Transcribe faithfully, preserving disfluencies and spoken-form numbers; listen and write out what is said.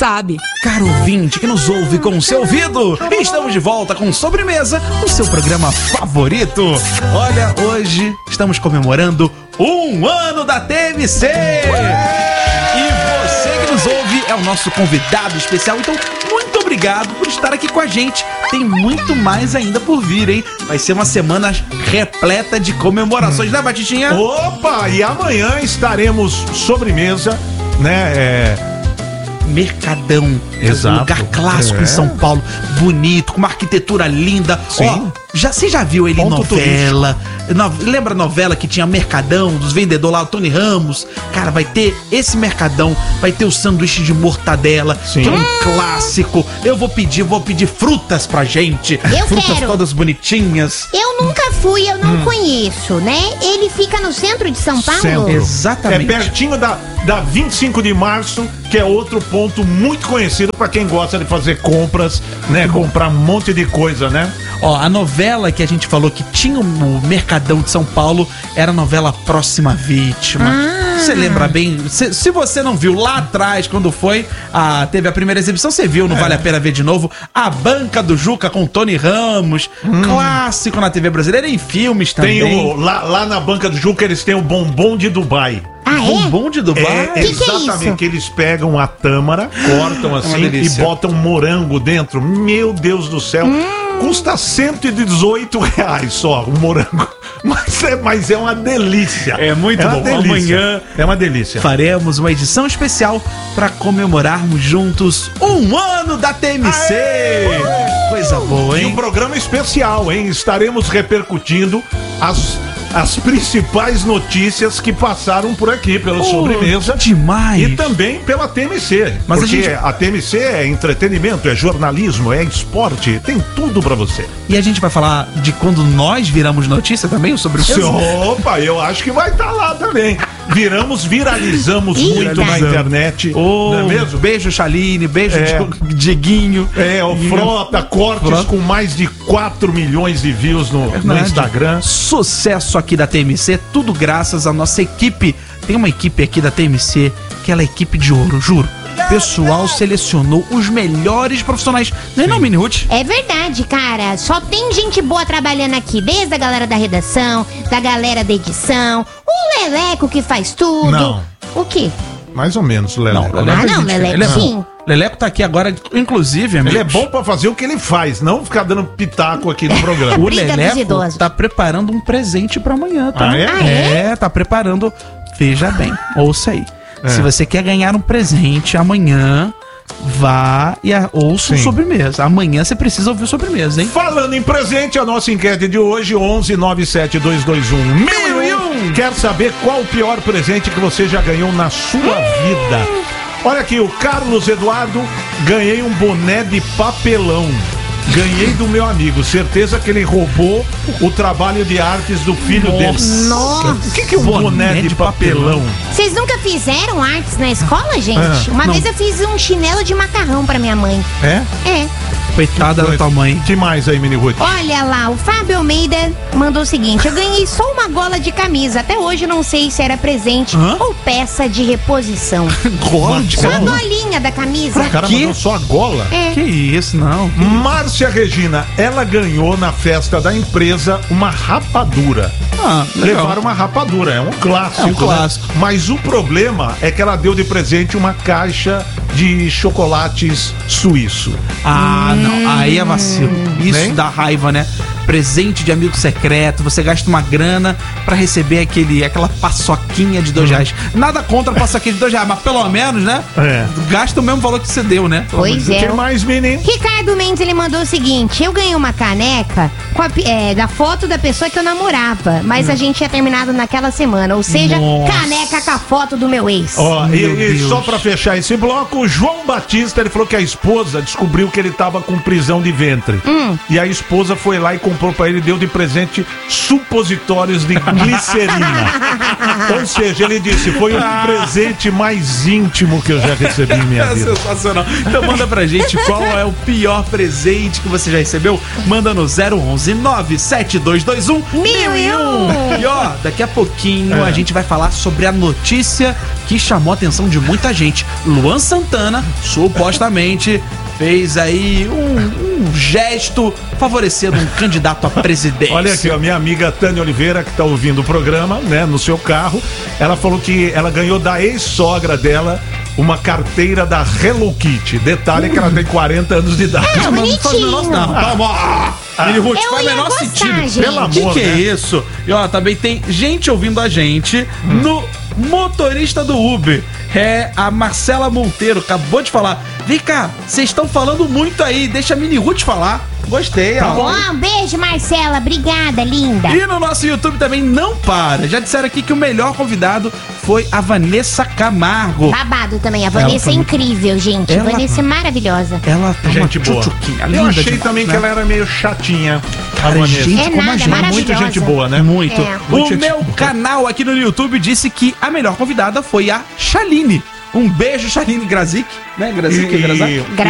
sabe. Caro ouvinte que nos ouve com o seu ouvido, estamos de volta com Sobremesa, o seu programa favorito. Olha, hoje estamos comemorando um ano da T M C. E você que nos ouve é o nosso convidado especial, então muito obrigado por estar aqui com a gente. Tem muito mais ainda por vir, hein? Vai ser uma semana repleta de comemorações, hum. né, Batitinha? Opa, e amanhã estaremos sobremesa, né, é... Mercadão, exato, um lugar clássico é. em São Paulo, bonito, com uma arquitetura linda. Sim. Ó, já, você já viu ele em novela? No, lembra a novela que tinha Mercadão, dos vendedores lá, o Tony Ramos? Cara, vai ter esse Mercadão, vai ter o sanduíche de mortadela, Sim. que é um clássico. Eu vou pedir, vou pedir frutas pra gente. Eu frutas quero. todas bonitinhas. Eu nunca fui, eu não hum. conheço, né? Ele fica no centro de São Paulo? Centro. Exatamente. É pertinho da, da vinte e cinco de março, que é outro ponto muito conhecido pra quem gosta de fazer compras, né? Comprar um monte de coisa, né? Ó, a novela que a gente falou que tinha o Mercadão de São Paulo era a novela Próxima Vítima. Ah. Você lembra bem? Se, se você não viu lá atrás, quando foi, a, teve a primeira exibição, você viu, não é. vale a pena ver de novo, A Banca do Juca com Tony Ramos, hum. clássico na T V brasileira e em filmes também. Tem o, lá, lá na Banca do Juca eles têm o Bombom de Dubai. Ah, é? Bombom de Dubai? É, que exatamente, que é isso? que eles pegam a tâmara, cortam assim é e botam morango dentro. Meu Deus do céu. Hum. Custa cento e dezoito reais só o morango. Mas é, mas é uma delícia. É muito é bom. Delícia. Amanhã é uma delícia. Faremos uma edição especial para comemorarmos juntos um ano da T M C. Aê! Coisa boa, hein? E um programa especial, hein? Estaremos repercutindo as... as principais notícias que passaram por aqui pela oh, Sobremesa. Demais! E também pela T M C. Mas porque a, gente... a T M C é entretenimento, é jornalismo, é esporte, tem tudo pra você. E a gente vai falar de quando nós viramos notícia também, sobre o Opa, eu acho que vai estar tá lá também. Viramos, viralizamos Eita. muito na internet. Oh, não é mesmo? Beijo, Chaline, beijo, é. Dieguinho. É, o Frota, cortes Frota. com mais de quatro milhões de views no, no Instagram. Sucesso aqui da T M C, tudo graças à nossa equipe. Tem uma equipe aqui da T M C que ela é equipe de ouro, juro. O pessoal selecionou os melhores profissionais. Não é não, Mini Ruth? É verdade, cara. Só tem gente boa trabalhando aqui, desde a galera da redação, da galera da edição, o Leleco que faz tudo. Não. O quê? Mais ou menos, Leleco. Não, Leleco ah, não, Leleco ele é sim. Leleco tá aqui agora, inclusive, amigos. Ele é bom pra fazer o que ele faz, não ficar dando pitaco aqui no programa. O Leleco tá preparando um presente pra amanhã, tá? Ah, é? Ah, é? É, tá preparando. Veja bem, ouça aí. É. Se você quer ganhar um presente amanhã, vá e a, ouça o Sobremesa. Amanhã você precisa ouvir o Sobremesa, hein? Falando em presente, a nossa enquete de hoje, onze nove sete dois dois um mil e um. Quer saber qual o pior presente que você já ganhou na sua vida? Olha aqui, o Carlos Eduardo, ganhei um boné de papelão. Ganhei do meu amigo, certeza que ele roubou o trabalho de artes do filho nossa, dele. Nossa! O que, que é um boné, boné de, de papelão? papelão? Vocês nunca fizeram artes na escola, gente? É, Uma não. vez eu fiz um chinelo de macarrão pra minha mãe. É? É. Coitada da tua mãe. Que mais aí, Mini Ruth? Olha lá, o Fábio Almeida mandou o seguinte: eu ganhei só uma gola de camisa. Até hoje não sei se era presente Hã? ou peça de reposição. Gola de Só a camisa? golinha da camisa. O cara quê? mandou só a gola? É. Que isso, não. Que Márcia Regina, ela ganhou na festa da empresa uma rapadura. Ah, legal. Levaram uma rapadura, é um clássico. É um clássico. Né? Mas o problema é que ela deu de presente uma caixa de chocolates suíço. Ah, não. Aí é vacilo. Isso Nem? dá raiva, né? Presente de amigo secreto, você gasta uma grana pra receber aquele, aquela paçoquinha de dois Hum. reais. Nada contra a paçoquinha de dois reais, mas pelo menos, né? É. Gasta o mesmo valor que você deu, né? Pois O é. que mais, menino? Ricardo Mendes, ele mandou o seguinte: eu ganhei uma caneca com a, é, da foto da pessoa que eu namorava, mas a gente tinha terminado naquela semana, ou seja, Nossa. caneca com a foto do meu ex. Ó, Meu e, e Deus. só pra fechar esse bloco, o João Batista, ele falou que a esposa descobriu que ele tava com prisão de ventre. Hum. E a esposa foi lá e comprou pra ele e deu de presente supositórios de glicerina. Ou seja, ele disse, foi o presente mais íntimo que eu já recebi em minha É vida. sensacional. Então manda pra gente qual é o pior presente que você já recebeu. Manda no zero onze nove sete dois dois um mil e um. E ó, daqui a pouquinho É. a gente vai falar sobre a notícia que chamou a atenção de muita gente. Luan Santana, supostamente, fez aí um, um gesto favorecendo um candidato à presidência. Olha aqui, a minha amiga Tânia Oliveira, que tá ouvindo o programa, né, no seu carro, ela falou que ela ganhou da ex-sogra dela uma carteira da Hello Kitty. Detalhe que ela tem quarenta anos de idade. Ah, Não faz o menor, não. Calma. Mini Ruth, Eu faz o ia menor gostar, sentido. gente. Pelo O que, amor, que né? é isso? E ó, também tem gente ouvindo a gente no motorista do Uber. É a Marcela Monteiro, acabou de falar. Vem cá, vocês estão falando muito aí, deixa a Mini Ruth falar. Gostei, ó. Ó, um beijo, Marcela. Obrigada, linda. E no nosso YouTube também não para. Já disseram aqui que o melhor convidado foi a Vanessa Camargo. Babado também. A Vanessa é incrível, gente. Ela- A Vanessa é maravilhosa. Ela tá Gente uma boa. tchutchuquinha, Eu linda achei demais, também né? que ela era meio chatinha. A Cara, Vanessa. gente É como a nada, gente. maravilhosa. Muita gente boa, né? Muito. É. O Muita gente meu boa. canal aqui no YouTube disse que a melhor convidada foi a Chaline. Um beijo, Chaline Grazik, né? Grazik, E- Grazak? e-